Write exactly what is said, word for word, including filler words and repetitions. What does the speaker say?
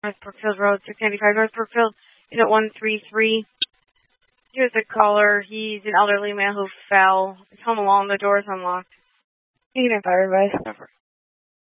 North Brookfield Road, six ninety-five North Brookfield, unit one three three. Here's a caller. He's an elderly man who fell. He's home alone. The door is unlocked. You can have fire advice.